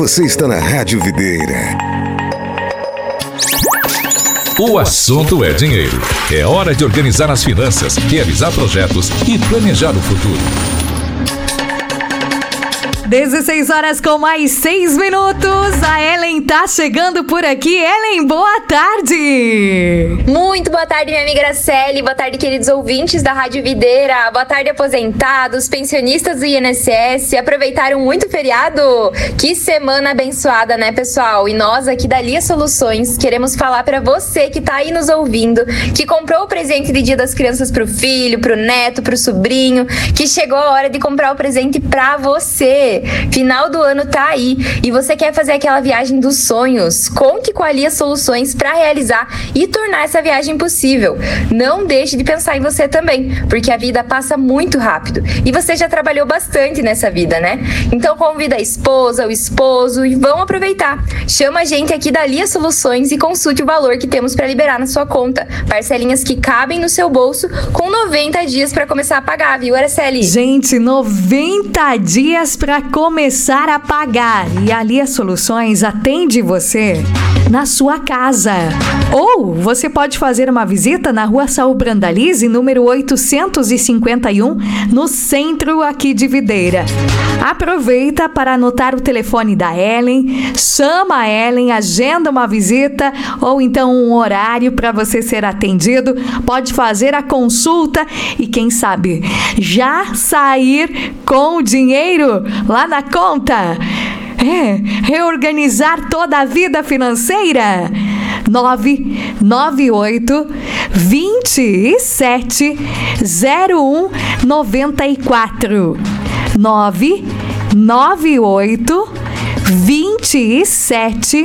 Você está na Rádio Videira. O assunto é dinheiro. É hora de organizar as finanças, realizar projetos e planejar o futuro. 16 horas com mais 6 minutos. A Ellen tá chegando por aqui. Ellen, boa tarde. Muito boa tarde, minha amiga Araceli. Boa tarde, queridos ouvintes da Rádio Videira. Boa tarde, aposentados, pensionistas do INSS. Aproveitaram muito o feriado? Que semana abençoada, né, pessoal? E nós aqui da Lia Soluções queremos falar para você que tá aí nos ouvindo, que comprou o presente de Dia das Crianças pro filho, pro neto, pro sobrinho, que chegou a hora de comprar o presente pra você. Final do ano tá aí e você quer fazer aquela viagem dos sonhos. Conte com a Lia Soluções para realizar e tornar essa viagem possível. Não deixe de pensar em você também, porque a vida passa muito rápido e você já trabalhou bastante nessa vida, né? Então convida a esposa, o esposo e vão aproveitar. Chama a gente aqui da Lia Soluções e consulte o valor que temos para liberar na sua conta. Parcelinhas que cabem no seu bolso com 90 dias para começar a pagar, viu, Araceli? Gente, 90 dias para começar a pagar. E a Lia Soluções atende você na sua casa. Ou você pode fazer uma visita na Rua Saul Brandalize, número 851, no centro aqui de Videira. Aproveita para anotar o telefone da Ellen, chama a Ellen, agenda uma visita ou então um horário para você ser atendido. Pode fazer a consulta e quem sabe já sair com o dinheiro lá na conta. Reorganizar toda a vida financeira. 998 27 01 94 998 27